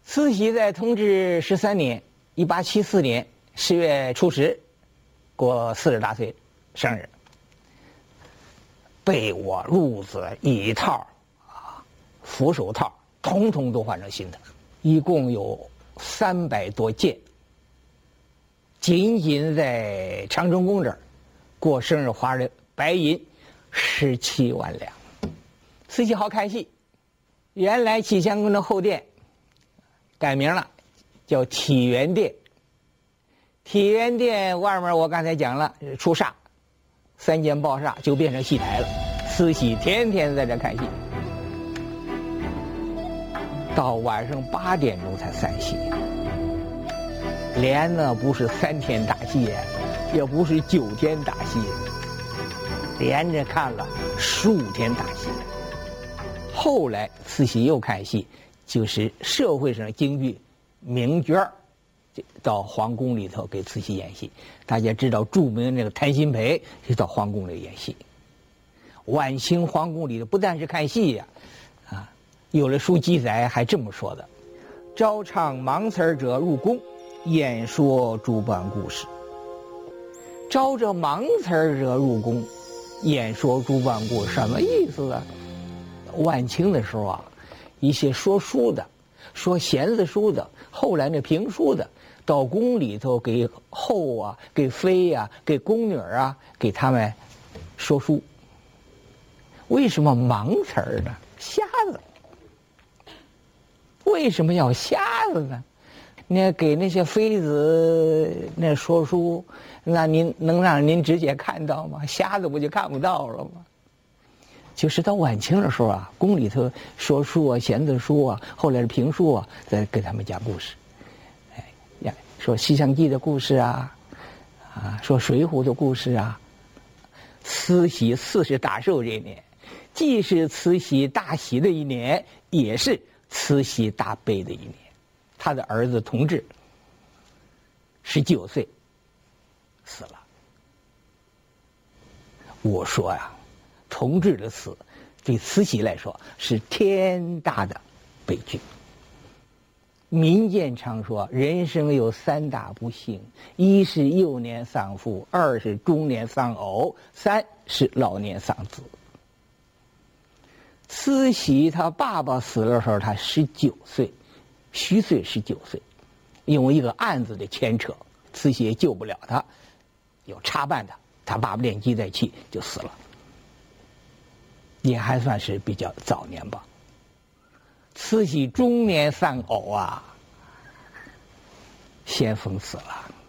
慈禧在同治13年，1874年10月初10，过40大岁生日。被窝、褥子、椅套扶手套，统统都换成新的，一共有300多件。仅仅在长春宫这儿，过生日花的白银17万两。慈禧好看戏，原来启祥宫的后殿改名了，叫体元殿。体元殿外面我刚才讲了，出煞，3间爆煞就变成戏台了。慈禧天天在这看戏，到晚上8点钟才散戏。连呢不是3天打戏，也不是9天打戏，连着看了15天打戏。后来慈禧又看戏，就是社会上京剧名角儿到皇宫里头给慈禧演戏。大家知道著名那个谭鑫培就到皇宫里演戏。晚清皇宫里头不但是看戏呀，有了书记载还这么说的：招唱盲词者入宫，演说诸般故事。招着盲词者入宫，演说诸般故事，什么意思啊？晚清的时候啊，一些说书的、说闲子书的，后来那评书的，到宫里头给后啊、给妃啊、给宫女啊，给他们说书。为什么盲词儿呢？瞎子。为什么要瞎子呢？那给那些妃子那说书，那您能让您直接看到吗？瞎子不就看不到了吗？就是到晚清的时候啊，宫里头说书啊、闲子书啊，后来是评书啊，在给他们讲故事。说《西厢记》的故事啊，说《水浒》的故事啊。慈禧40大寿这一年，既是慈禧大喜的一年，也是慈禧大悲的一年。他的儿子同治19岁死了。我说呀，同治的死对慈禧来说是天大的悲剧。民间常说人生有3大不幸，一是幼年丧父，二是中年丧偶，三是老年丧子。慈禧她爸爸死的时候，她19岁，虚岁19岁，因为一个案子的牵扯，慈禧也救不了他，有插办他，他爸爸连积带气就死了，也还算是比较早年吧。慈禧中年丧偶啊，先锋死了。